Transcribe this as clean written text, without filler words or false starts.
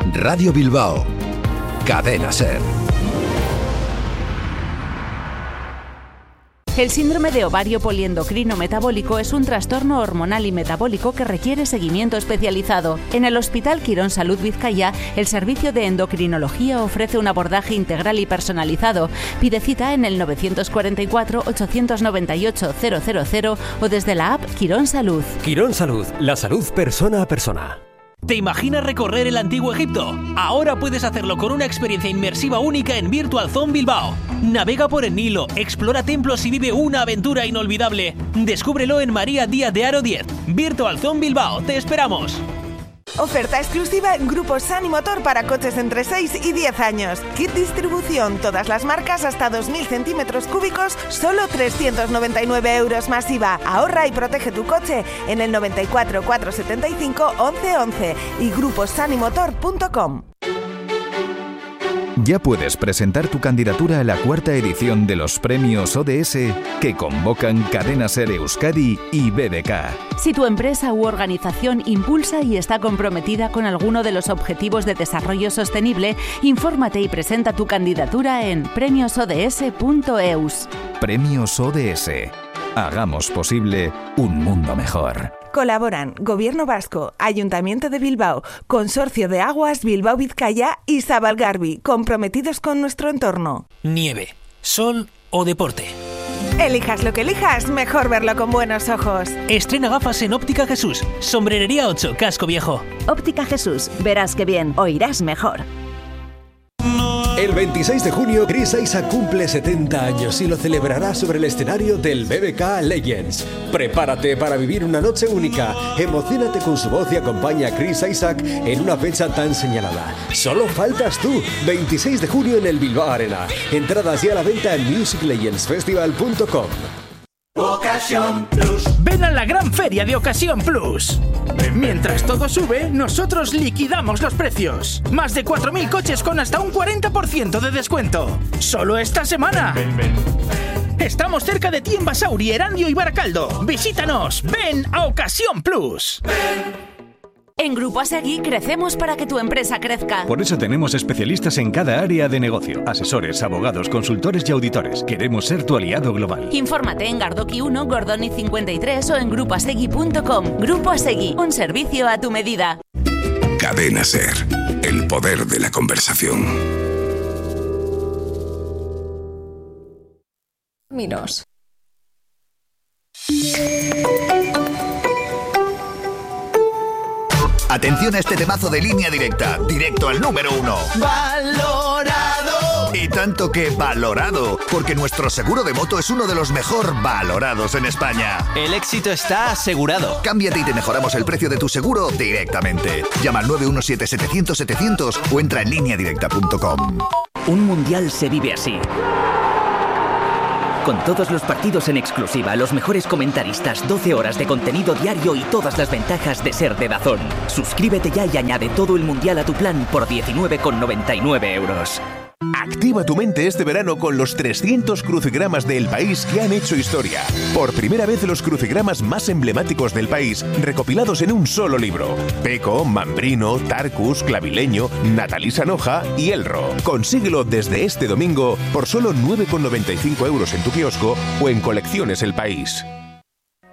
Radio Bilbao. Cadena SER. El síndrome de ovario poliendocrino metabólico es un trastorno hormonal y metabólico que requiere seguimiento especializado. En el Hospital Quirón Salud Vizcaya, el servicio de endocrinología ofrece un abordaje integral y personalizado. Pide cita en el 944 898 000 o desde la app Quirón Salud. Quirón Salud, la salud persona a persona. ¿Te imaginas recorrer el antiguo Egipto? Ahora puedes hacerlo con una experiencia inmersiva única en Virtual Zone Bilbao. Navega por el Nilo, explora templos y vive una aventura inolvidable. Descúbrelo en María Díaz de Haro 10. Virtual Zone Bilbao, te esperamos. Oferta exclusiva en Grupo Sani Motor para coches entre 6 y 10 años. Kit distribución, todas las marcas hasta 2.000 centímetros cúbicos, solo 399 euros más IVA. Ahorra y protege tu coche en el 94 475 1111 y gruposanimotor.com. Ya puedes presentar tu candidatura a la 4ª edición de los premios ODS que convocan Cadena SER Euskadi y BBK. Si tu empresa u organización impulsa y está comprometida con alguno de los objetivos de desarrollo sostenible, infórmate y presenta tu candidatura en premiosods.eus. Premios ODS. Hagamos posible un mundo mejor. Colaboran Gobierno Vasco, Ayuntamiento de Bilbao, Consorcio de Aguas Bilbao Vizcaya y Zabalgarbi, comprometidos con nuestro entorno. Nieve, sol o deporte. Elijas lo que elijas, mejor verlo con buenos ojos. Estrena gafas en Óptica Jesús, Sombrerería 8, Casco Viejo. Óptica Jesús, verás que bien, oirás mejor. El 26 de junio, Chris Isaak cumple 70 años y lo celebrará sobre el escenario del BBK Legends. Prepárate para vivir una noche única. Emociónate con su voz y acompaña a Chris Isaak en una fecha tan señalada. Solo faltas tú. 26 de junio en el Bilbao Arena. Entradas ya a la venta en musiclegendsfestival.com. Ocasión Plus. Ven a la gran feria de Ocasión Plus. Mientras todo sube, nosotros liquidamos los precios. Más de 4.000 coches con hasta un 40% de descuento. Solo esta semana. Estamos cerca de ti en Basauri, Erandio y Baracaldo. Visítanos. Ven a Ocasión Plus. En Grupo Asegui crecemos para que tu empresa crezca. Por eso tenemos especialistas en cada área de negocio. Asesores, abogados, consultores y auditores. Queremos ser tu aliado global. Infórmate en Gardoki 1, Gordoni 53 o en grupoasegui.com. Grupo Asegui, un servicio a tu medida. Cadena SER, el poder de la conversación. Minos. Atención a este temazo de Línea Directa, directo al número 1. ¡Valorado! Y tanto que valorado, porque nuestro seguro de moto es uno de los mejor valorados en España. El éxito está asegurado. Cámbiate y te mejoramos el precio de tu seguro directamente. Llama al 917-700-700 o entra en lineadirecta.com. Un mundial se vive así. Con todos los partidos en exclusiva, los mejores comentaristas, 12 horas de contenido diario y todas las ventajas de ser de DAZN. Suscríbete ya y añade todo el mundial a tu plan por 19,99 euros. Activa tu mente este verano con los 300 crucigramas del país que han hecho historia. Por primera vez los crucigramas más emblemáticos del país recopilados en un solo libro. Peco, Mambrino, Tarcus, Clavileño, Natalí Sanoja y Elro. Consíguelo desde este domingo por solo 9,95 euros en tu kiosco o en Colecciones El País.